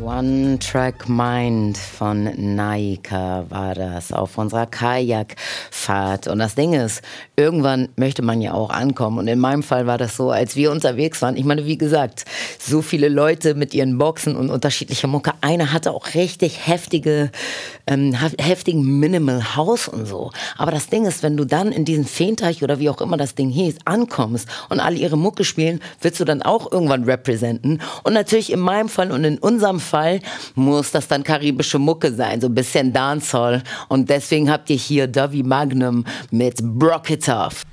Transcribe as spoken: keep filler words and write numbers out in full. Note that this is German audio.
One Track Mind von Naika war das auf unserer Kajakfahrt. Und das Ding ist, irgendwann möchte man ja auch ankommen. Und in meinem Fall war das so, als wir unterwegs waren. Ich meine, wie gesagt, so viele Leute mit ihren Boxen und unterschiedlicher Mucke. Einer hatte auch richtig heftige, ähm, heftigen Minimal House und so. Aber das Ding ist, wenn du dann in diesen Feenteich oder wie auch immer das Ding hieß, ankommst und alle ihre Mucke spielen, willst du dann auch irgendwann representen. Und natürlich in meinem Fall und in unserem Fall muss das dann karibische Mucke sein, so ein bisschen Dancehall. Und deswegen habt ihr hier Dovey Magnum mit Brock It Off.